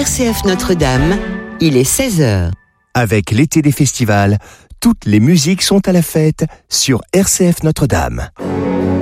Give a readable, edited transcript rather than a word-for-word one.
RCF Notre-Dame, il est 16h. Avec l'été des festivals, toutes les musiques sont à la fête sur RCF Notre-Dame.